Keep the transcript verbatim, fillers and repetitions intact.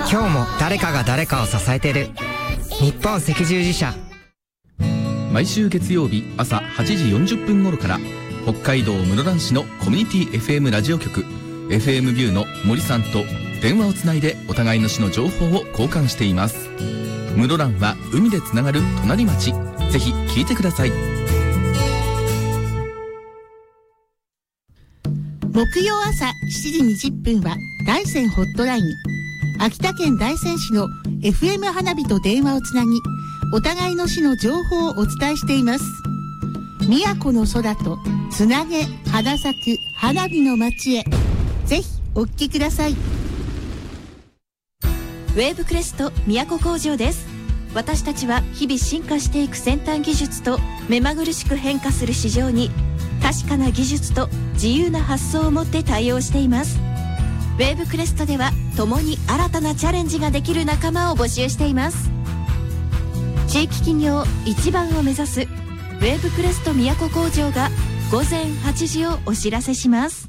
今日も誰かが誰かを支えてる。日本赤十字社。 毎週月曜日朝はちじよんじゅっぷん頃から北海道室蘭市のコミュニティ エフエム ラジオ局 エフエム ビューの森さんと電話をつないでお互いの市の情報を交換しています。室蘭は海でつながる隣町。ぜひ聞いてください。 木曜朝しちじにじゅっぷんは大山ホットライン。秋田県大仙市の エフエム 花火と電話をつなぎ、お互いの市の情報をお伝えしています。宮古の空とつなげ花咲く花火の街へ。ぜひお聞きください。 ウェーブクレスト宮古工場です。私たちは日々進化していく先端技術と目まぐるしく変化する市場に確かな技術と自由な発想を持って対応しています。ウェーブクレストでは共に新たなチャレンジができる仲間を募集しています。地域企業一番を目指すウェーブクレスト宮古工場がごぜんはちじをお知らせします。